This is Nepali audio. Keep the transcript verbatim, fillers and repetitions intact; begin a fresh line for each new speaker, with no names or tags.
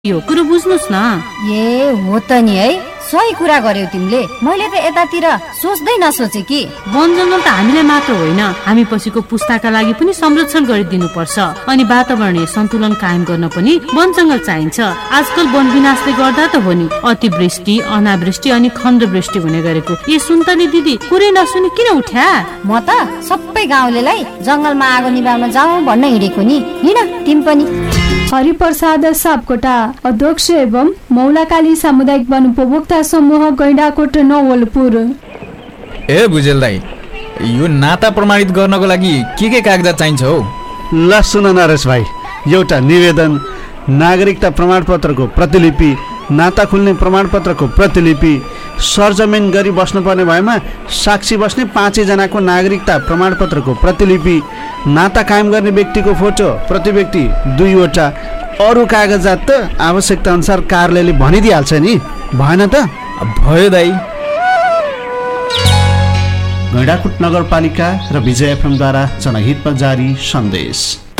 यो कुरो बुझ्नुस् न।
ए हो त नि है, सही कुरा गर्यौ तिमीले। मैले त यतातिर सोच्दै नसोचे कि
वन जंगल त हामीलाई मात्र होइन, हामी पछिको पुस्ताका लागि पनि संरक्षण गरिदिनु पर्छ। अनि वातावरणीय सन्तुलन कायम गर्न पनि वन जंगल चाहिन्छ। आजकल वन विनाशले गर्दा त हो नि अतिवृष्टि, अनावृष्टि अनि खण्डवृष्टि हुने गरेको। ए सुन्तली दिदी, कुरै नसुनि किन उठ्या?
म त सबै गाउँलेलाई जंगलमा आगो निभाउन जाउँ भन्न हिँडेको नि। हिँड तिमी पनि।
हरिप्रसाद सापकोटा, अध्यक्ष एवं मौलाकाली सामुदायिक वन उपभोक्ता समूह गैंडाकोट नवलपुर।
ए भुजेल दाई, यो नाता प्रमाणित गर्नको लागि के के कागजात चाहिन्छ हौ?
ल सुन नरेश भाइ, एउटा निवेदन, नागरिकता प्रमाणपत्रको प्रतिलिपि, नाता खुल्ने प्रमाणपत्रको प्रतिलिपि, सरजमिन गरी बस्नुपर्ने भएमा साक्षी बस्ने पाँचैजनाको नागरिकता प्रमाणपत्रको प्रतिलिपि, नाता कायम गर्ने व्यक्तिको फोटो प्रति व्यक्ति दुईवटा, अरू कागजात त आवश्यकता अनुसार कार्यालयले भनिदिइहाल्छ नि, भएन त?
भयो दाई।
गैंडाकोट नगरपालिका र विजय एफएमद्वारा जनहितमा जारी सन्देश।